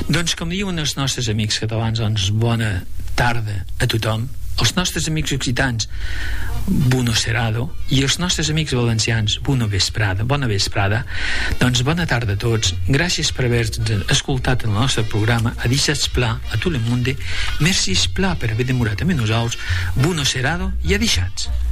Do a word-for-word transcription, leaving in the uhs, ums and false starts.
Doncs com diuen els nostres amics catalans, doncs bona tarda a tothom. Els nostres amics occitans, buno serado, i els nostres amics valencians, buno vesprada, bona vesprada. Doncs bona tarda a tots. Gràcies per haver escoltat el nostre programa. A deixats pla a tot el món. Merci pla per haver demorat amb nosaltres. Buno serado i a deixats.